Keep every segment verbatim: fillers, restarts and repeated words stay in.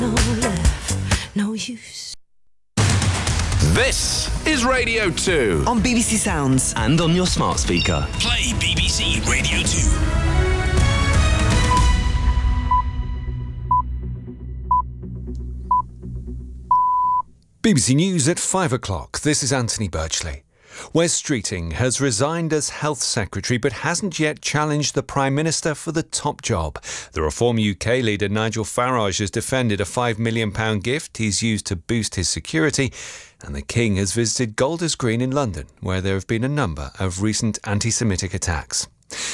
No love, no use. This is Radio two. On B B C Sounds. And on your smart speaker. Play B B C Radio two. B B C News at five o'clock. This is Anthony Birchley. Wes Streeting has resigned as Health Secretary but hasn't yet challenged the Prime Minister for the top job. The Reform U K leader Nigel Farage has defended a five million pounds gift he's used to boost his security, and the King has visited Golders Green in London, where there have been a number of recent anti-Semitic attacks.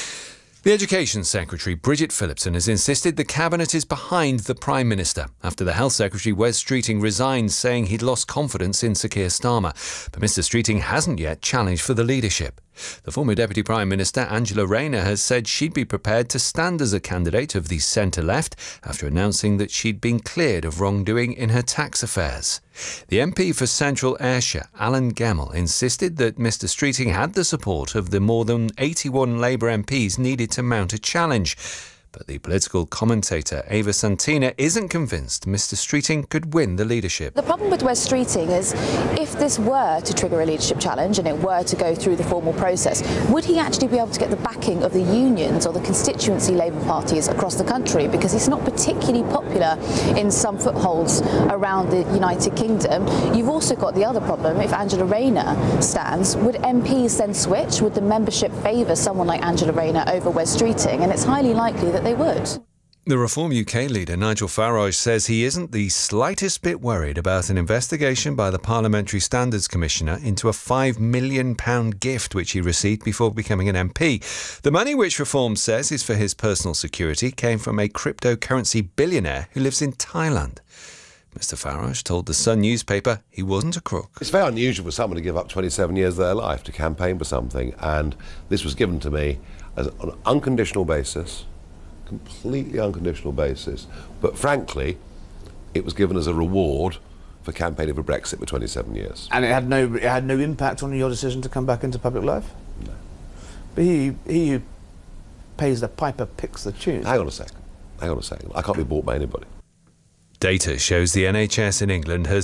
The Education Secretary, Bridget Phillipson, has insisted the Cabinet is behind the Prime Minister after the Health Secretary, Wes Streeting, resigned, saying he'd lost confidence in Sir Keir Starmer. But Mr Streeting hasn't yet challenged for the leadership. The former Deputy Prime Minister, Angela Rayner, has said she'd be prepared to stand as a candidate of the centre-left after announcing that she'd been cleared of wrongdoing in her tax affairs. The M P for Central Ayrshire, Alan Gemmell, insisted that Mr Streeting had the support of the more than eighty-one Labour M Ps needed to mount a challenge. But the political commentator Ava Santina isn't convinced Mr Streeting could win the leadership. The problem with Wes Streeting is if this were to trigger a leadership challenge and it were to go through the formal process, would he actually be able to get the backing of the unions or the constituency Labour parties across the country? Because he's not particularly popular in some footholds around the United Kingdom. You've also got the other problem. If Angela Rayner stands, would M Ps then switch? Would the membership favour someone like Angela Rayner over Wes Streeting? And it's highly likely that they would. The Reform U K leader, Nigel Farage, says he isn't the slightest bit worried about an investigation by the Parliamentary Standards Commissioner into a five million pounds gift which he received before becoming an M P. The money, which Reform says is for his personal security, came from a cryptocurrency billionaire who lives in Thailand. Mister Farage told the Sun newspaper he wasn't a crook. It's very unusual for someone to give up twenty-seven years of their life to campaign for something, and this was given to me as on an unconditional basis. Completely unconditional basis, but frankly it was given as a reward for campaigning for Brexit for twenty-seven years. And it had no it had no impact on your decision to come back into public life? No. But he, he who pays the piper picks the tune. Hang on a second, hang on a second. I can't be bought by anybody. Data shows the N H S in England has